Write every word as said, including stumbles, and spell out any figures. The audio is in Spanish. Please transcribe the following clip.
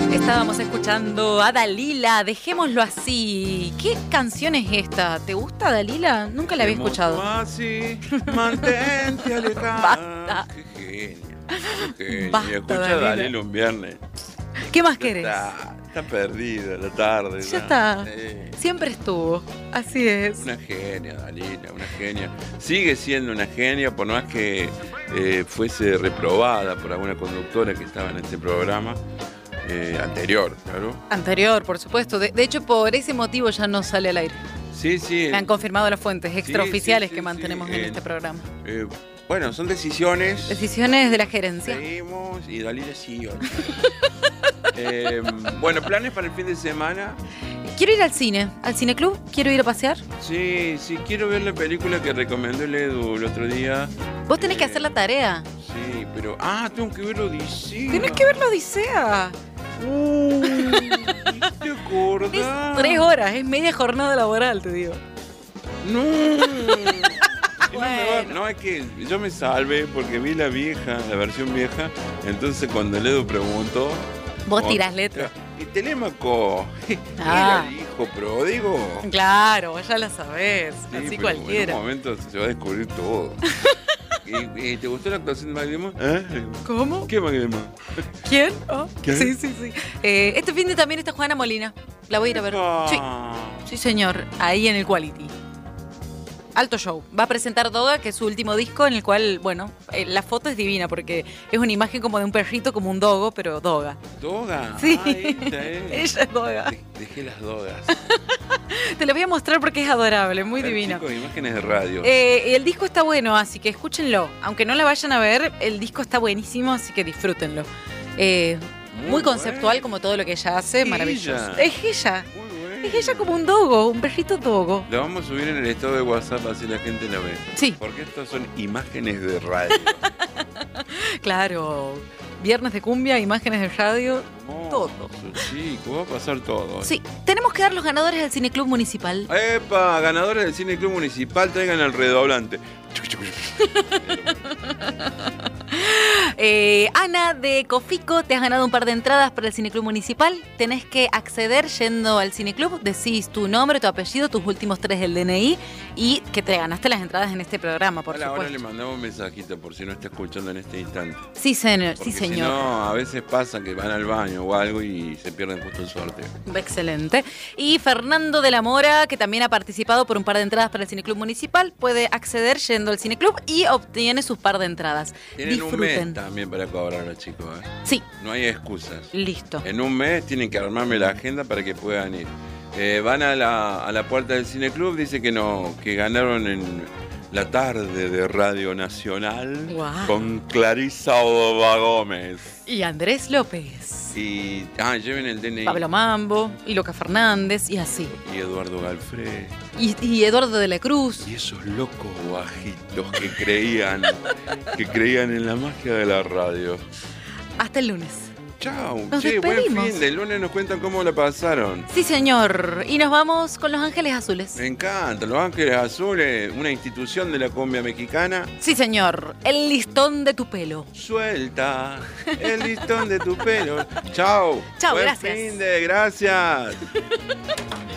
Estábamos escuchando a Dalila, dejémoslo así. ¿Qué canción es esta? ¿Te gusta, Dalila? Nunca la había escuchado. Así, mantente alejada. Basta. Qué genio. Qué genio. Basta, Escucha Dalila. a Dalila un viernes. ¿Qué más Ya querés? Está, está perdida la tarde. Ya está. Sí. Siempre estuvo. Así es. Una genia, Dalila, una genia. Sigue siendo una genia, por más que eh, fuese reprobada por alguna conductora que estaba en este programa. Eh, anterior, claro. Anterior, por supuesto. De, de hecho, por ese motivo ya no sale al aire. Sí, sí. Me han confirmado las fuentes extraoficiales sí, sí, que mantenemos sí, en eh, este programa. Eh, bueno, son decisiones. Decisiones de la gerencia. Seguimos y Dalila siguió. eh, bueno, planes para el fin de semana. Quiero ir al cine, al cineclub. Quiero ir a pasear. Sí, sí, quiero ver la película que recomendó el Edu el otro día. Vos tenés que Eh, hacer la tarea. Sí, pero. Ah, tengo que ver Odisea. Tenés que ver la Odisea. Uh, ¿te Es acordás? tres horas, es media jornada laboral, te digo. No. Y no, me va- Bueno. no, es que yo me salvé porque vi la vieja, la versión vieja. Entonces, cuando el Edu preguntó. Vos oh, tirás letra. Y Telémaco. Ah. Era el hijo pródigo. Claro, vos ya la sabés. Sí, así pero cualquiera. En un momento se va a descubrir todo. ¿Y, y te gustó la actuación de Magrimo? ¿Eh? ¿Cómo? ¿Qué Magrimo? ¿Quién? Oh, ¿Quién? Sí, sí, sí. Eh, este fin de también está Juana Molina. La voy a ir a ver. Sí, Ah. sí, señor. Ahí en el Quality. Alto show. Va a presentar Doga, que es su último disco, en el cual, bueno, eh, la foto es divina porque es una imagen como de un perrito, como un dogo, pero Doga. ¿Doga? Sí. Ah, esta es. Ella es Doga. De- dejé las dogas. Te la voy a mostrar porque es adorable, muy Eran, divino. chicos, imágenes de radio. Eh, el disco está bueno, así que escúchenlo. Aunque no la vayan a ver, el disco está buenísimo, así que disfrútenlo. Eh, muy Muy conceptual bueno. como todo lo que ella hace, Ella. maravilloso. Es ella. Muy bueno. Es ella como un dogo, un perrito dogo. La vamos a subir en el estado de WhatsApp así la gente la ve. Sí. Porque estas son imágenes de radio. Claro. Viernes de cumbia, imágenes de radio, todo. Hermoso, chico, va a pasar todo. Sí, tenemos que dar los ganadores del Cineclub Municipal. Epa, ganadores del Cine Club Municipal, traigan el redoblante. Eh, Ana de Cofico, te has ganado un par de entradas para el Cineclub Municipal. Tenés que acceder yendo al Cineclub, decís tu nombre, tu apellido, tus últimos tres del D N I y que te ganaste las entradas en este programa, por Ahora, ahora supuesto. le mandamos un mensajito por si no está escuchando en este instante. Sí, señor. Porque Sí, si señor. no, a veces pasa que van al baño o algo y se pierden justo el sorteo. Excelente. Y Fernando de la Mora, que también ha participado por un par de entradas para el Cineclub Municipal, puede acceder yendo al Cineclub y obtiene sus par de entradas. Tienen un Disfruten. mes también para cobrar los chicos, ¿eh? Sí, No hay excusas. listo. En un mes tienen que armarme la agenda para que puedan ir. Eh, van a la, a la puerta del Cineclub, dice que no, que ganaron en la tarde de Radio Nacional Guau. con Clarisa Oba Gómez. Y Andrés López, Y ah, lleven el D N I. Pablo Mambo, y Loca Fernández, y así. Y Eduardo Galfré. Y, y Eduardo de la Cruz. Y esos locos bajitos que creían, que creían en la magia de la radio. Hasta el lunes. Chau. Nos Che, buen despedimos. fin. Del lunes nos cuentan cómo la pasaron. Sí, señor. Y nos vamos con Los Ángeles Azules. Me encanta. Los Ángeles Azules, una institución de la cumbia mexicana. Sí, señor. El listón de tu pelo. Suelta el listón de tu pelo. Chau. Chau, Buen gracias. fin de, gracias.